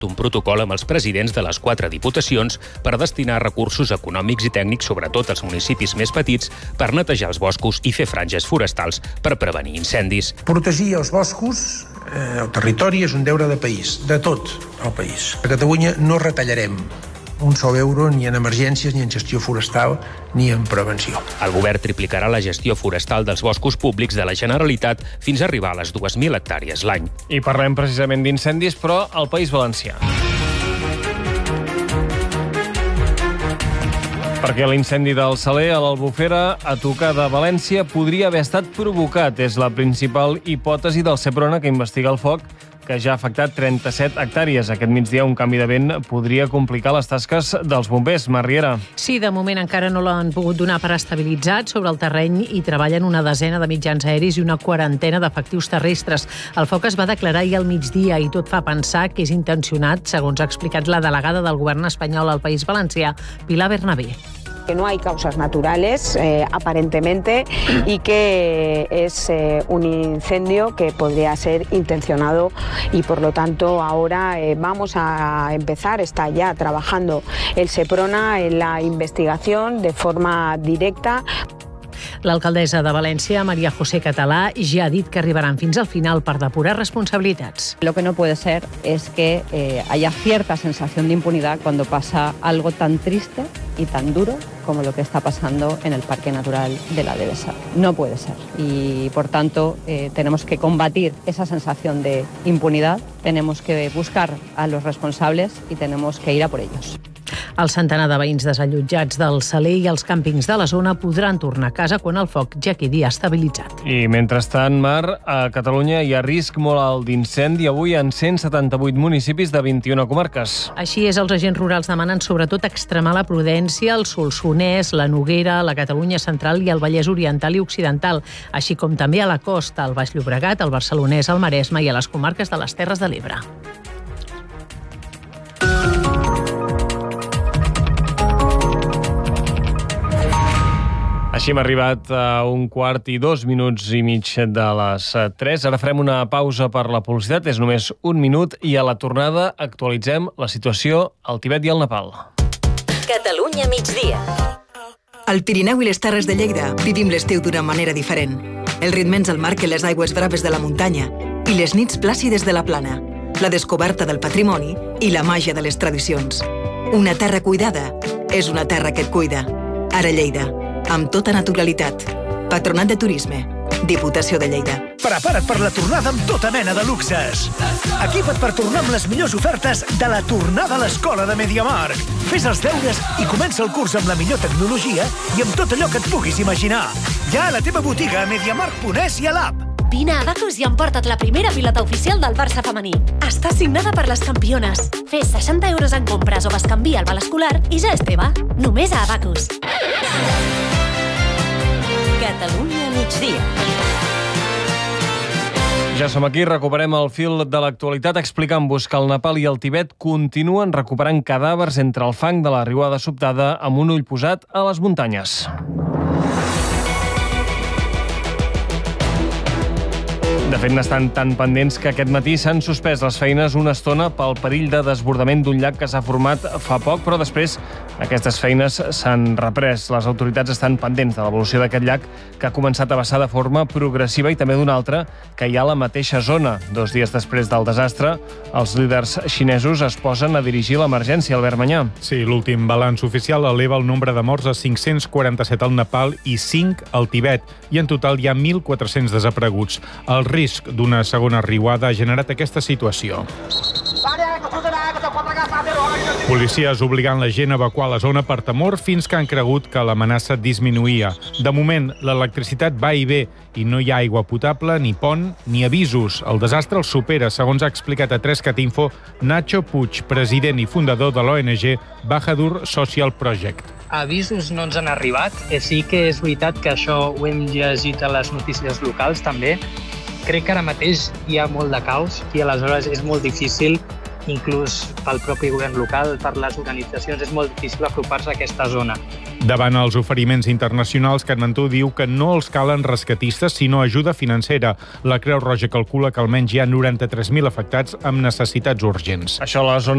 un protocol amb els presidents de les 4 diputacions per destinar recursos econòmics i tècnics, sobretot als municipis més petits, per netejar els boscos i fer franges forestals per prevenir incendis. Protegir els boscos, el territori, és un deure de país, de tot el país. A Catalunya no retallarem un sol euro ni en emergències, ni en gestió forestal, ni en prevenció. El govern triplicarà la gestió forestal dels boscos públics de la Generalitat fins a arribar a les 2.000 hectàrees l'any. I parlem precisament d'incendis, però al País Valencià. Perquè l'incendi del Saler a l'Albufera, a tocar de València, podria haver estat provocat. És la principal hipòtesi del Seprona, que investiga el foc, que ja ha afectat 37 hectàrees. Aquest migdia un canvi de vent podria complicar les tasques dels bombers. Mar Riera. Sí, de moment encara no l'han pogut donar per estabilitzat. Sobre el terreny hi treballen una desena de mitjans aeris i una quarantena d'efectius terrestres. El foc es va declarar ahir al migdia i tot fa pensar que és intencionat, segons ha explicat la delegada del govern espanyol al País Valencià, Pilar Bernabé. Que no hay causas naturales, aparentemente, y que es un incendio que podría ser intencionado y, por lo tanto, ahora vamos a empezar, está ya trabajando el Seprona en la investigación de forma directa. L'alcaldessa de València, María José Català, ja ha dit que arribaran fins al final per depurar responsabilitats. Lo que no puede ser es que haya cierta sensación de impunidad cuando pasa algo tan triste y tan duro como lo que está pasando en el Parque Natural de la Devesa. No puede ser. Y, por tanto, tenemos que combatir esa sensación de impunidad, tenemos que buscar a los responsables y tenemos que ir a por ellos. El centenar de veïns desallotjats del Saler i els càmpings de la zona podran tornar a casa quan el foc ja quedi estabilitzat. I mentrestant, Mar, a Catalunya hi ha risc molt alt d'incendi avui en 178 municipis de 21 comarques. Així és, els agents rurals demanen sobretot extremar la prudència al Solsonès, la Noguera, la Catalunya central i el Vallès Oriental i Occidental, així com també a la costa, al Baix Llobregat, al Barcelonès, al Maresme i a les comarques de les Terres de l'Ebre. Així hem arribat a 1:02 de les 3. Ara farem una pausa per la publicitat, és només un minut, i a la tornada actualitzem la situació al Tibet i al Nepal. Catalunya migdia. Al Pirineu i les Terres de Lleida vivim l'estiu d'una manera diferent. El ritme ens el marquen les aigües braves de la muntanya i les nits plàcides de la plana, la descoberta del patrimoni i la màgia de les tradicions. Una terra cuidada és una terra que et cuida. Ara Lleida, amb tota naturalitat. Patronat de Turisme, Diputació de Lleida. Prepara't per la tornada amb tota mena de luxes. Equipa't per tornar amb les millors ofertes de la tornada a l'escola de MediaMarkt. Fes els deures i comença el curs amb la millor tecnologia i amb tot allò que et puguis imaginar. Ja a la teva botiga a MediaMarkt.es i a l'app. Vine a Abacus i emporta't la primera pilota oficial del Barça femení. Està signada per les campiones. Fes 60 euros en compres o bescanvia el val escolar i ja és teva. Només a Abacus. Catalunya migdia. Ja som aquí, recuperem el fil de l'actualitat explicant-vos que el Nepal i el Tibet continuen recuperant cadàvers entre el fang de la riuada sobtada amb un ull posat a les muntanyes. De fet, n'estan tan pendents que aquest matí s'han suspès les feines una estona pel perill de desbordament d'un llac que s'ha format fa poc, però després aquestes feines s'han reprès. Les autoritats estan pendents de l'evolució d'aquest llac, que ha començat a vessar de forma progressiva, i també d'una altra que hi ha a la mateixa zona. 2 dies després del desastre, els líders xinesos es posen a dirigir l'emergència. Albert Manyà. Sí, l'últim balanç oficial eleva el nombre de morts a 547 al Nepal i 5 al Tibet, i en total hi ha 1.400 desapareguts. El risc d'una segona riuada ha generat aquesta situació. Policies obligant la gent a evacuar la zona per temor fins que han cregut que l'amenaça disminuïa. De moment, l'electricitat va i ve i no hi ha aigua potable, ni pont, ni avisos. El desastre el supera, segons ha explicat a 3catinfo Nacho Puig, president i fundador de l'ONG Bahadur Social Project. Avisos no ens han arribat. Sí que és veritat que això ho hem llegit a les notícies locals també. Crec que ara mateix hi ha molt de caos i aleshores és molt difícil inclús pel propi govern local, per les organitzacions, és molt difícil apropar-se a aquesta zona. Davant els oferiments internacionals, Katmandú diu que no els calen rescatistes, sinó ajuda financera. La Creu Roja calcula que almenys hi ha 93.000 afectats amb necessitats urgents. Això a la zona